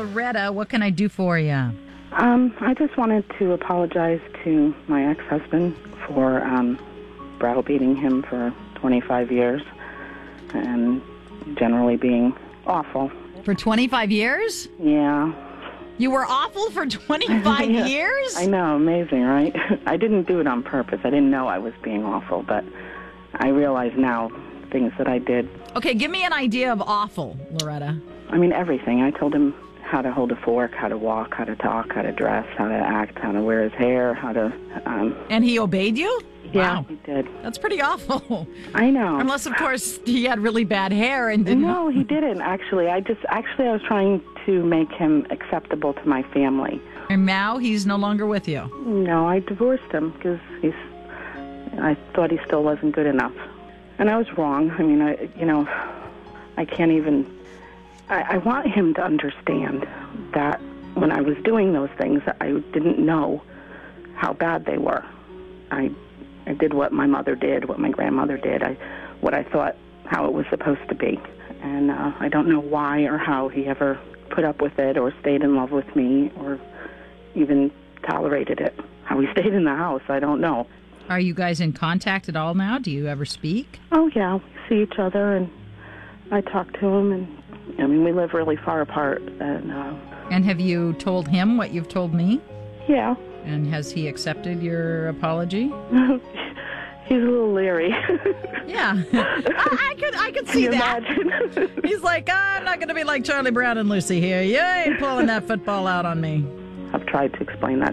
Loretta. What can I do for you? I just wanted to apologize to my ex-husband for browbeating him for 25 years and generally being awful. For 25 years? Yeah. You were awful for 25 Yeah. years? I know, amazing, right? I didn't do it on purpose. I didn't know I was being awful, but I realize now things that I did. Okay, give me an idea of awful, Loretta. I mean, everything. I told him how to hold a fork, how to walk, how to talk, how to dress, how to act, how to wear his hair, how to... And he obeyed you? Yeah, Wow. he did. That's pretty awful. I know. Unless, of course, he had really bad hair and didn't... No, he didn't, actually. I was trying to make him acceptable to my family. And now he's no longer with you. No, I divorced him because I thought he still wasn't good enough. And I was wrong. I mean, I can't even... I want him to understand that when I was doing those things, I didn't know how bad they were. I did what my mother did, what my grandmother did, what I thought how it was supposed to be. And I don't know why or how he ever put up with it or stayed in love with me or even tolerated it. How he stayed in the house, I don't know. Are you guys in contact at all now? Do you ever speak? Oh, yeah, we see each other, and I talk to him, and I mean, we live really far apart. And have you told him what you've told me? Yeah. And has he accepted your apology? He's a little leery. Yeah. I could see Can you that. imagine? He's like, I'm not going to be like Charlie Brown and Lucy here. You ain't pulling that football out on me. I've tried to explain that